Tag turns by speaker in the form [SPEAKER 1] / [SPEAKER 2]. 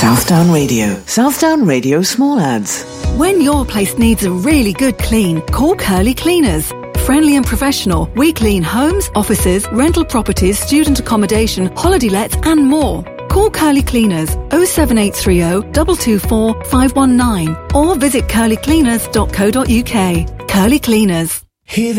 [SPEAKER 1] Southdown Radio. Southdown Radio small ads.
[SPEAKER 2] When your place needs a really good clean, call Curly Cleaners. Friendly and professional, we clean homes, offices, rental properties, student accommodation, holiday lets and more. Call Curly Cleaners 07830 224 519 or visit curlycleaners.co.uk. Curly Cleaners.
[SPEAKER 3] Hear